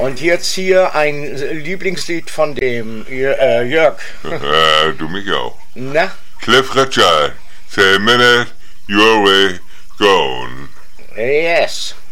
Und jetzt hier ein Lieblingslied von dem Jörg. Du mich auch. Na? Cliff Richard, say a minute, your way gone. Yes.